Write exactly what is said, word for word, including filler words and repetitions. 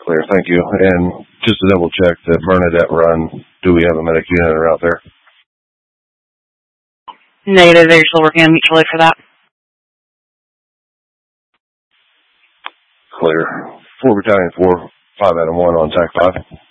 Clear, thank you. And just to double check, the Bernadette run, do we have a medic unit out there? Negative, they're still working on mutually for that. Clear. Four Battalion four, five Adam one on T A C five.